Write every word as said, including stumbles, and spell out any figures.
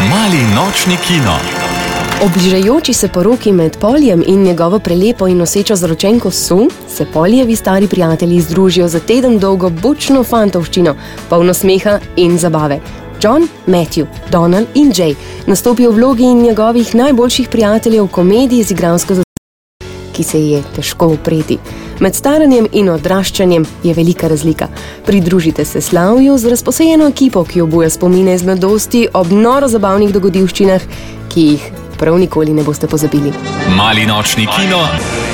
Mali nočni kino. Ob bližajoči se poroki med Poljem in njegovo prelepo in nosečo zaročenko Sue se Poljevi stari prijatelji združijo za teden dolgo bučno fantovščino, polno smeha in zabave. John, Matthew, Donald in Jay nastopijo v vlogi njegovih najboljših prijateljev v komediji z igralsko zasedbo, ki se je težko upreti. Med staranjem in odraščanjem je velika razlika. Pridružite se slavju z razposajeno ekipo, ki obuja spomine iz mladosti ob noro zabavnih dogodivščinah, ki jih prav nikoli ne boste pozabili. Mali nočni kino.